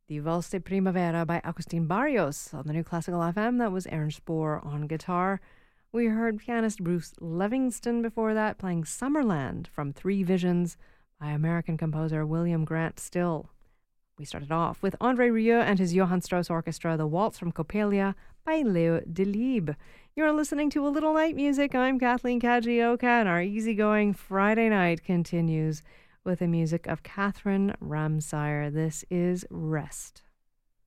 Die Valse de Primavera by Agustin Barrios on the New Classical FM. That was Aaron Spohr on guitar. We heard pianist Bruce Livingston before that playing Summerland from Three Visions by American composer William Grant Still. We started off with André Rieu and his Johann Strauss Orchestra, the Waltz from Coppelia by Leo Delibes. You're listening to A Little Night Music. I'm Kathleen Kajioka, and our easygoing Friday night continues with the music of Catherine Ramsire. This is Rest.